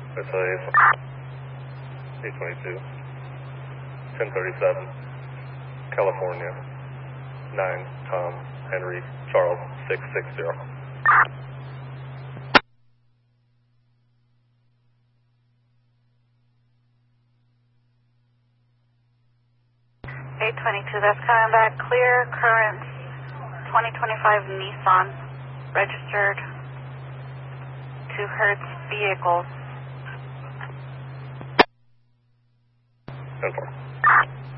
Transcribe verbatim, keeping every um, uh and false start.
It's a eight twenty-two, ten thirty-seven, California, nine, Tom, Henry, Charles, six six zero. eight twenty-two, that's coming back clear, current twenty twenty-five Nissan, registered to Hertz vehicles. ten four.